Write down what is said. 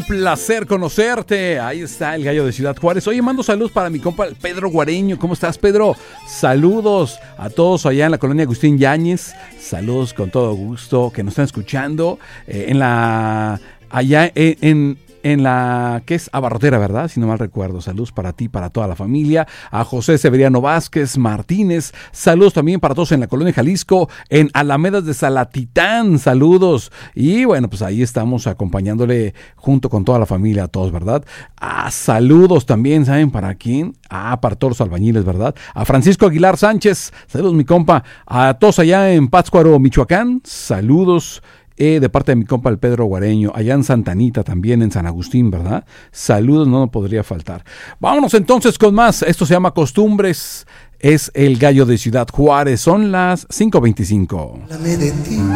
un placer conocerte. Ahí está el gallo de Ciudad Juárez. Oye, mando saludos para mi compa Pedro Guareño. ¿Cómo estás, Pedro? Saludos a todos allá en la colonia Agustín Yáñez. Saludos con todo gusto que nos están escuchando allá en la que es Abarrotera, ¿verdad? Si no mal recuerdo. Saludos para ti, para toda la familia. A José Severiano Vázquez Martínez. Saludos también para todos en la colonia Jalisco, en Alamedas de Salatitán. Saludos. Y bueno, pues ahí estamos acompañándole junto con toda la familia a todos, ¿verdad? Saludos también, ¿saben para quién? Para todos los albañiles, ¿verdad? A Francisco Aguilar Sánchez. Saludos, mi compa. A todos allá en Pátzcuaro, Michoacán. Saludos. De parte de mi compa el Pedro Guareño, allá en Santa Anita también, en San Agustín, ¿verdad? Saludos, no podría faltar. Vámonos entonces con más. Esto se llama Costumbres. Es el gallo de Ciudad Juárez. Son las 5:25.